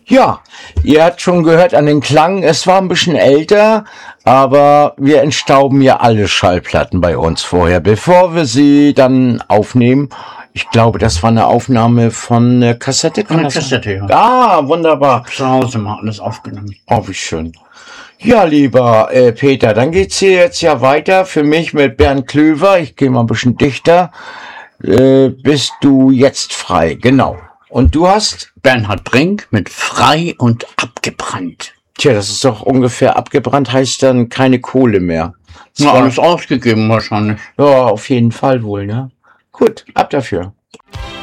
Ja, ihr habt schon gehört an den Klang, es war ein bisschen älter, aber wir entstauben ja alle Schallplatten bei uns vorher, bevor wir sie dann aufnehmen. Ich glaube, das war eine Aufnahme von der Kassette. Von der Kassette, ja. Ah, wunderbar. Zu Hause mal alles aufgenommen. Oh, wie schön. Ja, lieber Peter, dann geht's hier jetzt ja weiter für mich mit Bernd Klöver. Ich gehe mal ein bisschen dichter. Bist du jetzt frei? Genau. Und du hast? Bernhard Brink mit Frei und abgebrannt. Tja, das ist doch ungefähr abgebrannt, heißt dann keine Kohle mehr. Na, alles ausgegeben wahrscheinlich. Ja, auf jeden Fall wohl, ne? Gut, ab dafür.